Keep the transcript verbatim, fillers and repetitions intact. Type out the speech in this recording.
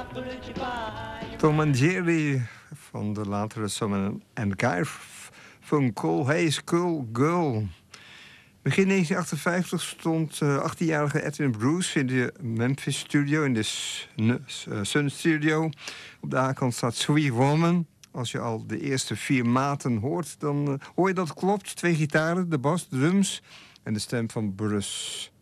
Tom en Jerry van de latere Simon and Garfunkel. Hey Skull Girl. Begin negentien achtenvijftig stond uh, achttienjarige Edwin Bruce in de Memphis studio, in de Sun Studio. Op de A-kant staat Sweet Woman. Als je al de eerste vier maten hoort, dan uh, hoor je dat het klopt. Twee gitaren, de bas, de drums en de stem van Bruce.